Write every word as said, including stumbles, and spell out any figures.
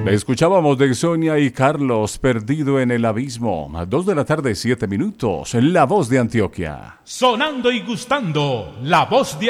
Escuchábamos de Sonia y Carlos, Perdido en el Abismo. A dos de la tarde, siete minutos. La Voz de Antioquia. Sonando y gustando, La Voz de